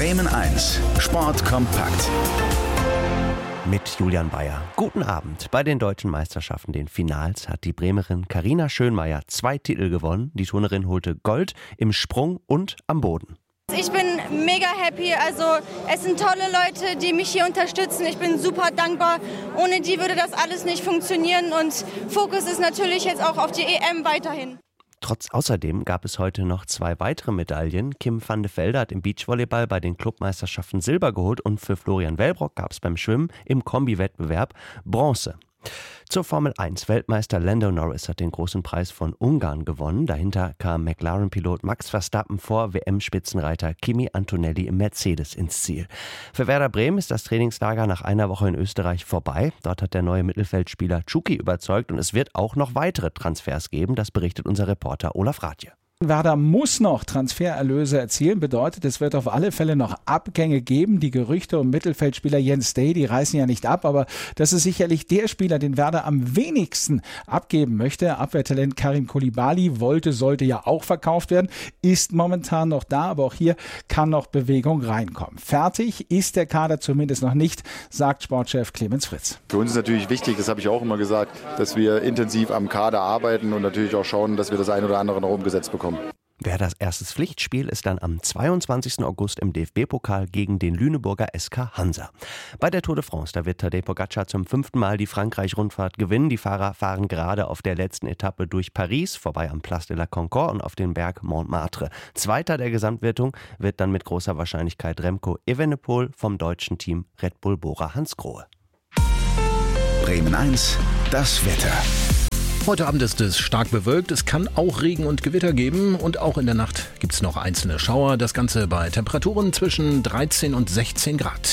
Bremen 1, Sport kompakt. Mit Julian Bayer. Guten Abend. Bei den deutschen Meisterschaften, den Finals, hat die Bremerin Carina Schönmeier 2 Titel gewonnen. Die Turnerin holte Gold im Sprung und am Boden. Ich bin mega happy, also es sind tolle Leute, die mich hier unterstützen. Ich bin super dankbar. Ohne die würde das alles nicht funktionieren und Fokus ist natürlich jetzt auch auf die EM weiterhin. Außerdem gab es heute noch 2 weitere Medaillen. Kim van de Velde hat im Beachvolleyball bei den Clubmeisterschaften Silber geholt und für Florian Wellbrock gab es beim Schwimmen im Kombi-Wettbewerb Bronze. Zur Formel 1. Weltmeister Lando Norris hat den großen Preis von Ungarn gewonnen. Dahinter kam McLaren-Pilot Max Verstappen vor WM-Spitzenreiter Kimi Antonelli im Mercedes ins Ziel. Für Werder Bremen ist das Trainingslager nach einer Woche in Österreich vorbei. Dort hat der neue Mittelfeldspieler Tschuki überzeugt und es wird auch noch weitere Transfers geben. Das berichtet unser Reporter Olaf Rathje. Werder muss noch Transfererlöse erzielen, bedeutet, es wird auf alle Fälle noch Abgänge geben. Die Gerüchte um Mittelfeldspieler Jens Day, die reißen ja nicht ab, aber das ist sicherlich der Spieler, den Werder am wenigsten abgeben möchte. Abwehrtalent Karim Koulibaly sollte ja auch verkauft werden, ist momentan noch da, aber auch hier kann noch Bewegung reinkommen. Fertig ist der Kader zumindest noch nicht, sagt Sportchef Clemens Fritz. Für uns ist natürlich wichtig, das habe ich auch immer gesagt, dass wir intensiv am Kader arbeiten und natürlich auch schauen, dass wir das ein oder andere noch umgesetzt bekommen. Werders erstes Pflichtspiel ist dann am 22. August im DFB-Pokal gegen den Lüneburger SK Hansa. Bei der Tour de France, da wird Tadej Pogačar zum 5. Mal die Frankreich-Rundfahrt gewinnen. Die Fahrer fahren gerade auf der letzten Etappe durch Paris, vorbei am Place de la Concorde und auf den Berg Montmartre. Zweiter der Gesamtwertung wird dann mit großer Wahrscheinlichkeit Remco Evenepoel vom deutschen Team Red Bull Bora Hansgrohe. Bremen 1, das Wetter. Heute Abend ist es stark bewölkt, es kann auch Regen und Gewitter geben und auch in der Nacht gibt es noch einzelne Schauer. Das Ganze bei Temperaturen zwischen 13 und 16 Grad.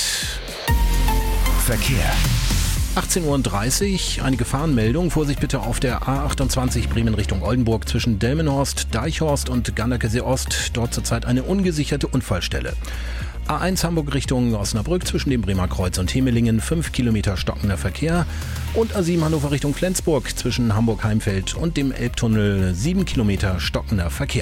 Verkehr. 18.30 Uhr, eine Gefahrenmeldung. Vorsicht bitte auf der A28 Bremen Richtung Oldenburg zwischen Delmenhorst, Deichhorst und Ganderkesee Ost. Dort zurzeit eine ungesicherte Unfallstelle. A1 Hamburg Richtung Osnabrück zwischen dem Bremer Kreuz und Hemelingen 5 Kilometer stockender Verkehr. Und A7 Hannover Richtung Flensburg zwischen Hamburg-Heimfeld und dem Elbtunnel 7 Kilometer stockender Verkehr.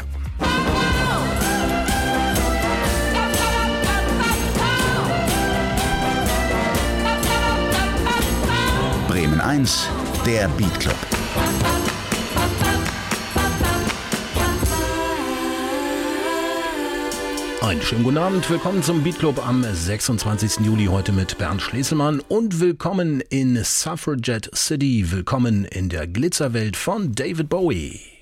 Bremen 1, der Beat Club. Einen schönen guten Abend, willkommen zum Beat Club am 26. Juli, heute mit Bernd Schleselmann und willkommen in Suffragette City, willkommen in der Glitzerwelt von David Bowie.